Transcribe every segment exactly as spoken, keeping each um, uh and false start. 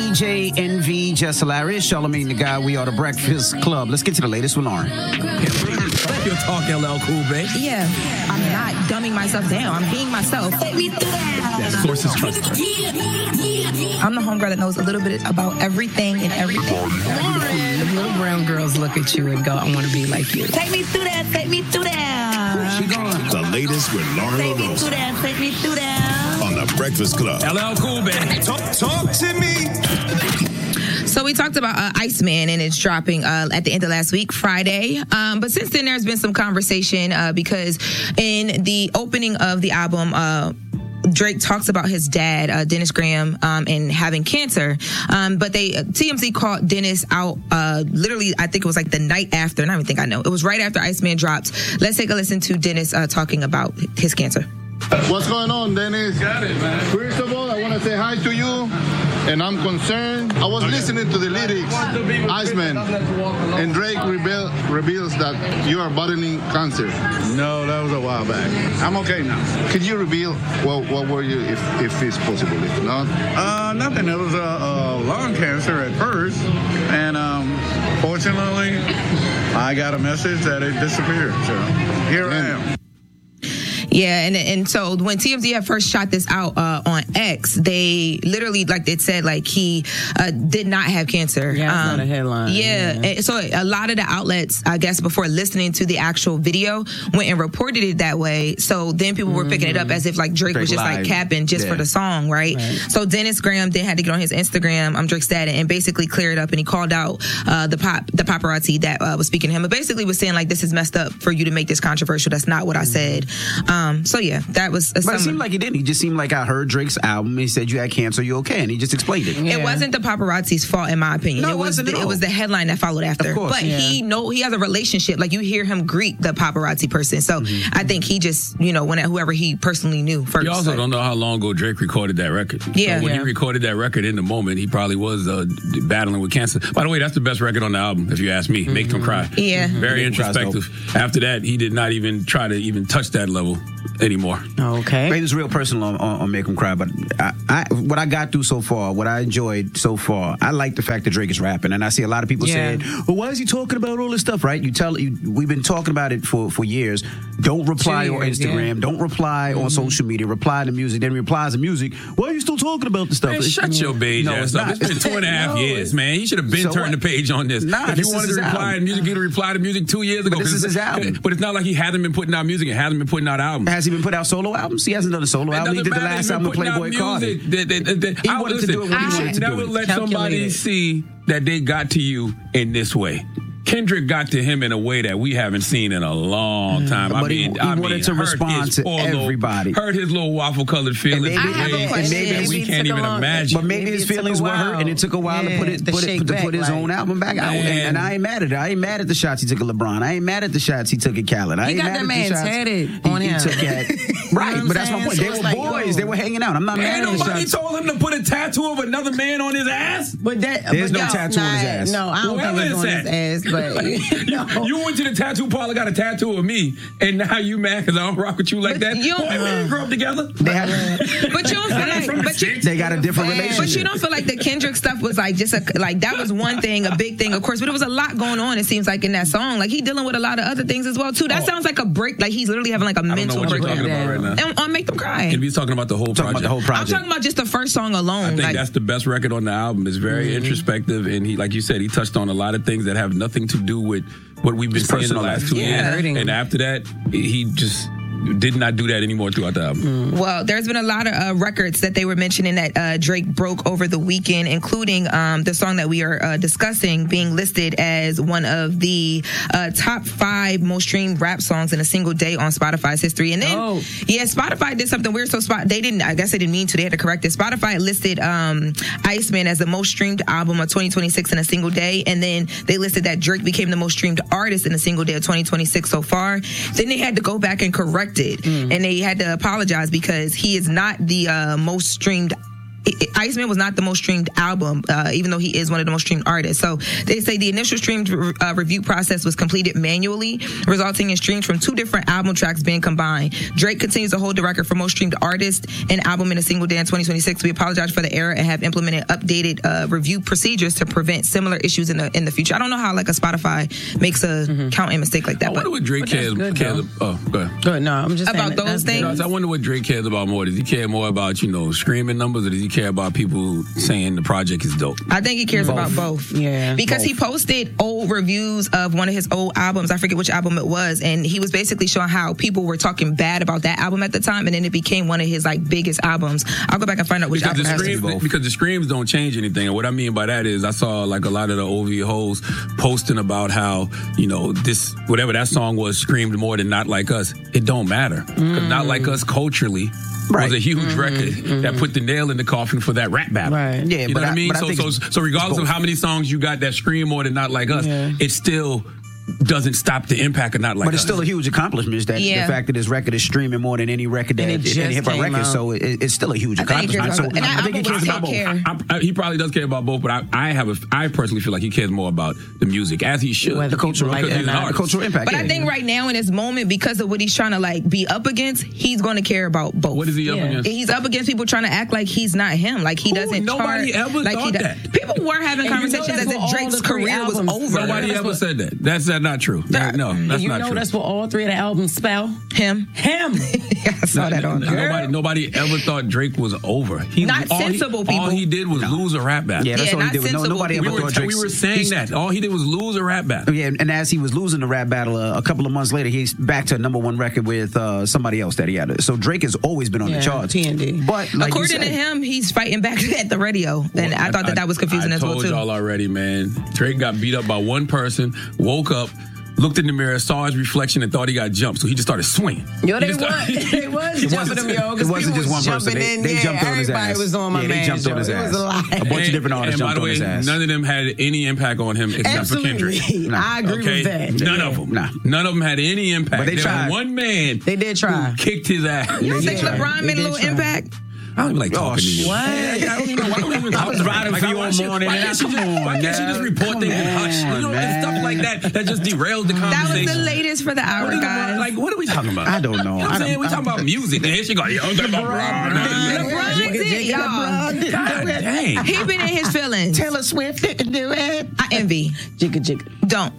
D J N V, Just Hilarious, Charlamagne the Guy. We are the Breakfast Club. Let's get to the latest with Lauren. You'll talk L L Cool, babe. Yeah, I'm not dumbing myself down. I'm being myself. Take me through that. That source is trust. I'm the homegirl that knows a little bit about everything and everything. The little brown girls look at you and go, I want to be like you. Take me through that. Take me through that. She gone. The latest with Lauren Take me LaRosa through that. Take me through that. on the Breakfast Club. L L Cool, babe. Talk, talk to me. So we talked about uh, Iceman, and it's dropping uh, at the end of last week, Friday. Um, but since then, there's been some conversation uh, because in the opening of the album, uh, Drake talks about his dad, uh, Dennis Graham, um, and having cancer. Um, but they uh, T M Z called Dennis out uh, literally, I think it was like the night after. And I don't even think I know. It was right after Iceman dropped. Let's take a listen to Dennis uh, talking about his cancer. What's going on, Dennis? Got it, man. First of all, I want to say hi to you, and I'm concerned. I was listening to the lyrics, Iceman, and Drake reveal, reveals that you are battling cancer. No, that was a while back. I'm okay now. Could you reveal what, what were you, if, if it's possible? If not, Uh, nothing. It was a, a lung cancer at first, and um, fortunately, I got a message that it disappeared. So here I am. Yeah, and and so when T M Z had first shot this out uh, on X, they literally, like it said, like he uh, did not have cancer. Yeah, that's um, not a headline. Yeah, Yeah. and so a lot of the outlets, I guess, before listening to the actual video, went and reported it that way. So then people were picking it up as if like Drake, Drake was just lied. like capping just Yeah. for the song, right? Right. So Dennis Graham then had to get on his Instagram, um, Drake's dad, and basically clear it up, and he called out uh, the pop the paparazzi that uh, was speaking to him, but basically was saying like, this is messed up for you to make this controversial. That's not what I said. Um, so yeah, that was. But some, it seemed like he didn't. He just seemed like I heard Drake's album. He said you had cancer, you okay, and he just explained it. It wasn't the paparazzi's fault, in my opinion. No, it it was wasn't the, at it all. was the headline that followed after. Of course. But Yeah. he know he has a relationship. Like you hear him greet the paparazzi person. So I think he just, you know, went at whoever he personally knew first. You also Like, don't know how long ago Drake recorded that record. Yeah. So when Yeah. he recorded that record in the moment, he probably was uh, battling with cancer. By the way, that's the best record on the album, if you ask me. Make Them Cry. Yeah. Very Make 'Em Cry's introspective. After that, he did not even try to even touch that level anymore. Okay. It was real personal on, on, on Make 'Em Cry, but I, I, what I got through so far, what I enjoyed so far, I like the fact that Drake is rapping, and I see a lot of people Yeah. saying, "Well, why is he talking about all this stuff?" Right? You tell, you, we've been talking about it for, for years. Don't reply Two on years, Instagram. yeah. Don't reply on social media. Reply to music. Then replies to music. Why are you still talking about this stuff? Man, It's- shut your beige No, ass it's up. not. It's been two and a half No, years, it's- man. You should have been So turned what? the page on this. Nah, if this you is wanted his to reply album. to music, you'd reply to music two years ago. But this 'cause is his it's- album. But it's not like he hasn't been putting out music. He hasn't been putting out albums. Has he been put out solo albums? He hasn't done a solo It album. He doesn't did the matter. last He's been album with putting out Playboy Cardi. music. That- that- that- that- He I- wanted to listen, do it when he you wanted should to do never it. let somebody Calculated. see that they got to you in this way. Kendrick got to him in a way that we haven't seen in a long time. I But he- mean, he I wanted mean, to hurt respond his to poor little- everybody. Hurt his little waffle-colored feelings maybe- in I have a ways question. that Maybe we it can't took a even long- imagine. But maybe, Maybe his it took a feelings were hurt, while. and it took a while to Yeah, put it, to put, it, shake put, to back, put his like- own album back out. And, Man. and I ain't mad at it. I ain't mad at the shots he took at LeBron. I ain't mad at the shots he took at Khaled. I He ain't got mad that at man the shots tatted he, on he him. took at right. what But that's I'm my point. saying? They So were it's like, boys. yo. They were hanging out. I'm not Ain't mad at the nobody shots. told him to put a tattoo of another man on his ass. But that, There's but no that's tattoo on his not- ass. No, I don't Whoever think it's on it's his at. ass, but no. You went to the tattoo parlor, got a tattoo of me, and now you mad because I don't rock with you like But that? you- Boy, we didn't grow up together. They, had, But you don't feel like, but you, they got a different But relationship. But you don't feel like the Kendrick stuff was like just a like that was one thing, a big thing, of course, but there was a lot going on. It seems like in that song, like he dealing with a lot of other things as well too. That Oh. sounds like a break. Like he's literally having like a I don't know mental what you're breakdown. talking about right now. And on Make Them Cry. If he's talking about the whole talking project. about the whole I'm project. talking about just the first song alone. I think like, that's the best record on the album. It's very introspective, and he, like you said, he touched on a lot of things that have nothing to do with what we've been His seeing in the personal last life. two Yeah, years. hurting. And after that, he just did not do that anymore throughout the album. Well, there's been a lot of uh, records that they were mentioning that uh, Drake broke over the weekend, including um, the song that we are uh, discussing being listed as one of the uh, top five most streamed rap songs in a single day on Spotify's history. And then, Oh. yeah, Spotify did something weird. So Spot, they didn't, I guess they didn't mean to. They had to correct it. Spotify listed um, Iceman as the most streamed album of twenty twenty-six in a single day. And then they listed that Drake became the most streamed artist in a single day of twenty twenty-six so far. Then they had to go back and correct it. Mm. And they had to apologize because he is not the uh, most streamed Iceman was not the most streamed album, uh, even though he is one of the most streamed artists. So they say the initial stream uh, review process was completed manually, resulting in streams from two different album tracks being combined. Drake continues to hold the record for most streamed artist and album in a single day in twenty twenty-six. We apologize for the error and have implemented updated uh, review procedures to prevent similar issues in the in the future. I don't know how like a Spotify makes a mm-hmm. counting mistake like that. I wonder but, what Drake cares, good, cares Oh, go ahead. Good. No, I'm just about saying those things. Good. I wonder what Drake cares about more. Does he care more about, you know, streaming numbers, or does he care about people saying the project is dope? I think he cares both. about both. Yeah. Because both. he posted old reviews of one of his old albums. I forget which album it was. And he was basically showing how people were talking bad about that album at the time. And then it became one of his like biggest albums. I'll go back and find out which because album the has streams, to be both. Because the streams don't change anything. And what I mean by that is I saw like a lot of the O V hoes posting about how, you know, this, whatever that song was, screamed more than Not Like Us. It don't matter. Because mm. Not Like Us culturally right. was a huge mm-hmm, record mm-hmm. that put the nail in the coffin for that rap battle. Right. Yeah, you know but what I, I mean? But so, I so, so regardless of how many songs you got that scream more than Not Like Us, yeah. it still doesn't stop the impact of Not Like Us. But it's still a huge accomplishment that yeah. the fact that this record is streaming more than any record that any hip hop record. Out. So it, it's still a huge I accomplishment. So and I, I think he cares about both. I, I, he probably does care about both, but I, I have a, I personally feel like he cares more about the music, as he should. The cultural, like the cultural impact. But yeah, I think yeah. right now in this moment, because of what he's trying to like be up against, he's going to care about both. What is he up yeah. against? He's up against people trying to act like he's not him, like he Ooh, doesn't. Nobody chart, ever like thought he does. that. People were having and conversations you know as if Drake's career was over. Nobody ever said that. That's not true. That, no, that's you not know true. That's what all three of the albums spell. Him. Him. Yeah, I saw no, that on no, there. Nobody, nobody ever thought Drake was over. He, Not all sensible he, people. All he did was no. lose a rap battle. Yeah, that's yeah, all he did. No, nobody ever we were, thought Drake. We were saying that. All he did was lose a rap battle. Yeah, and as he was losing the rap battle, uh, a couple of months later, he's back to a number one record with uh, somebody else that he had. So Drake has always been on yeah, the charts. T N D. But like according you said, to him, he's fighting back at the radio, and well, I thought that that was confusing I, I as well too. I told y'all already, man. Drake got beat up by one person, woke up, looked in the mirror, saw his reflection, and thought he got jumped. So he just started swinging. Yo, they was. They was jumping him, yo. It wasn't just one person. They, in they there. jumped on his Everybody ass. was on my yeah, man. they jumped show. on his it ass. was a lot. A bunch and, of different artists and jumped by the way, on his ass. none of them had any impact on him except Absolutely. for Kendrick. No. I agree okay? with that. None yeah. of them. Nah. None of them had any impact. But they there tried. was one man. They did try. Who kicked his ass. You don't They think tried. LeBron made a little try. impact? I don't even like Oh, talking to you. What? Yeah, I don't even, why don't we even talk I was about riding it? for you why all she- morning, Why and can't she I- just, come on, why can't she now. just report Come things and hush? on, You know, and man. stuff like that that just derails the That conversation. was the latest for the hour, What are you- guys. Like, what are we talking about? I don't know. You know what I I'm saying? don't- We talking about music. And here she go, yo, I'm talking about LeBron. LeBron did, y'all. God dang. He been in his feelings. Taylor Swift didn't do it. I envy. Jigga jigga. Don't.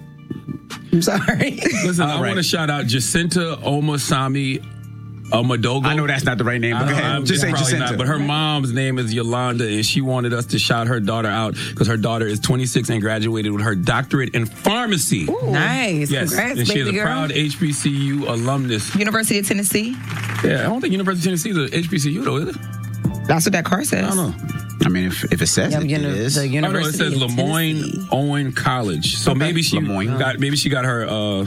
I'm sorry. Listen, I right. want to shout out Jacinta Omasami Omadogo. I know that's not the right name, but go ahead. I'm Just say probably Jacinta. not, but her mom's name is Yolanda, and she wanted us to shout her daughter out because her daughter is twenty-six and graduated with her doctorate in pharmacy. Ooh, nice. Yes, Congrats, and she baby is a girl. proud H B C U alumnus. University of Tennessee. Yeah, I don't think University of Tennessee is a H B C U though, is it? That's what that car says. I don't know. I mean, if, if it says Yeah, it, uni- it is. the Oh, no, it University says of Lemoyne Tennessee. Owen College. So Okay. maybe she Lemoyne. got maybe she got her uh,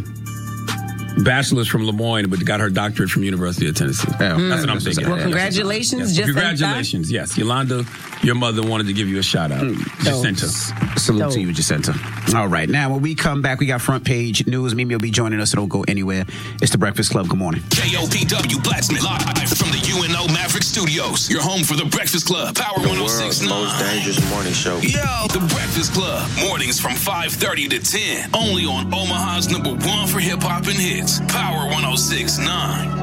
bachelor's from Lemoyne, but got her doctorate from University of Tennessee. Yeah. That's what I'm Mm. thinking. Well, congratulations, Yes. Jacinta. Congratulations, yes, Yolanda. Your mother wanted to give you a shout out, Jacinta. Salute Dope. to you, Jacinta. All right. Now, when we come back, we got front page news. Mimi will be joining us, so don't go anywhere. It's the Breakfast Club. Good morning. K O P W Blacksmith live from the U N O Maverick Studios. Your home for the Breakfast Club. Power The one oh world's six point most nine. dangerous morning show. Yo, the Breakfast Club. Mornings from five thirty to ten. Only on Omaha's number one for hip hop and hits. Power one oh six point nine.